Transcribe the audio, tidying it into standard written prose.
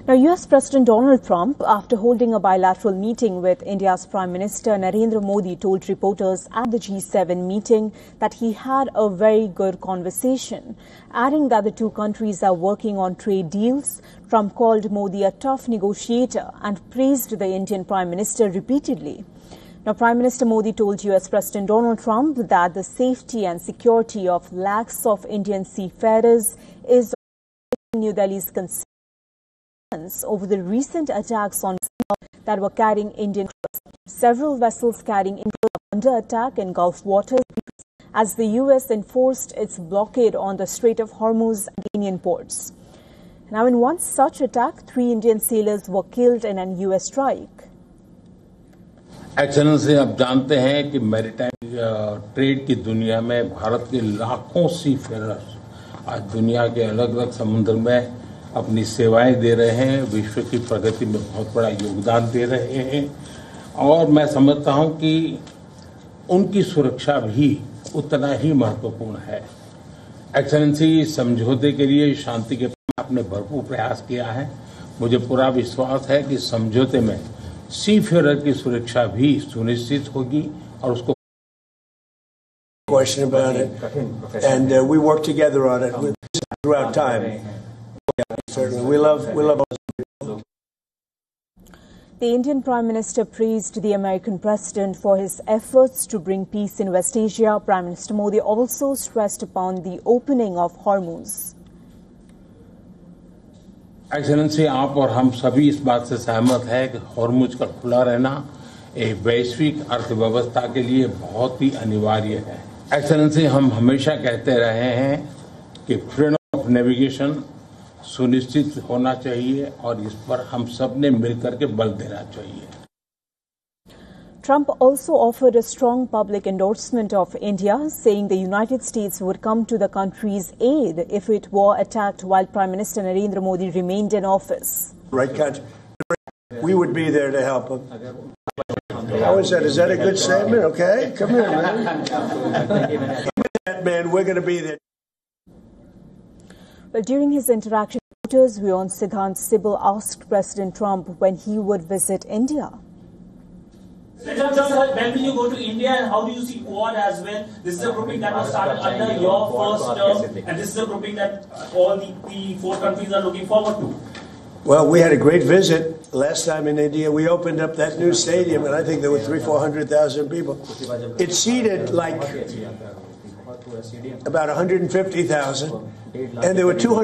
Now, US President Donald Trump, after holding a bilateral meeting with India's Prime Minister Narendra Modi, told reporters at the G7 meeting that he had a very good conversation, adding that the two countries are working on trade deals. Trump called Modi a tough negotiator and praised the Indian Prime Minister repeatedly. Now, Prime Minister Modi told US President Donald Trump that the safety and security of lakhs of Indian seafarers is New Delhi's concern over the recent attacks on that were carrying Indian cruise. Several vessels carrying Indian were under attack in Gulf waters as the U.S. enforced its blockade on the Strait of Hormuz and Indian ports. Now, in one such attack, 3 Indian sailors were killed in an U.S. strike. Excellency, आप जानते हैं कि maritime trade की दुनिया में भारत के लाखों seafarers आज दुनिया के अलग अलग समुद्र में अपनी सेवाएं दे रहे हैं, विश्व की प्रगति में बहुत बड़ा योगदान दे रहे हैं और मैं समझता हूं कि उनकी सुरक्षा भी उतना ही महत्वपूर्ण है। एक्सेलेंसी, समझौते के लिए शांति के आपने भरपूर प्रयास किया है। मुझे पूरा विश्वास है कि समझौते में सीफेरर की सुरक्षा भी सुनिश्चित होगी और उसको question about it, and we work together on it throughout time. Certainly, we love. The Indian Prime Minister praised the American President for his efforts to bring peace in West Asia. Prime Minister Modi also stressed upon the opening of Hormuz. Excellency, आप और हम सभी इस बात से सहमत हैं कि हॉर्मुज का खुला रहना एक वैश्विक अर्थव्यवस्था के लिए बहुत ही अनिवार्य है। एक्सेलेंसी, हम हमेशा कहते रहे हैं कि फ्रीडम ऑफ नेविगेशन सुनिश्चित होना चाहिए और इस पर हम सब ने मिलकर के बल देना चाहिए। Trump also offered a strong public endorsement of India, saying the United States would come to the country's aid if it were attacked while Prime Minister Narendra Modi remained in office. Right country. We would be there to help him. How is that? Is that a good statement? Okay, come here, man. Man, we're going to be there. Well, during his interaction with reporters, Ryan Siddhant Sibal asked President Trump when he would visit India. When will you go to India and how do you see Quad as well? This is a grouping that was started under your first term and this is a grouping that all the 4 countries are looking forward to. Well, we had a great visit last time in India. We opened up that new stadium and I think there were 300,000-400,000 people. It seated like about 150,000 and there were 200